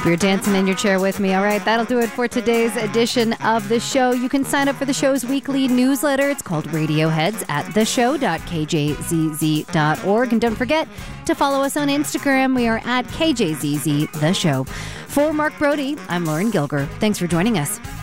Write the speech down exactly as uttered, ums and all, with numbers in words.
Hope you're dancing in your chair with me. All right, that'll do it for today's edition of the show. You can sign up for the show's weekly newsletter. It's called Radioheads at the show dot k j z z dot org. And don't forget to follow us on Instagram. We are at K J Z Z The Show. For Mark Brody, I'm Lauren Gilger. Thanks for joining us.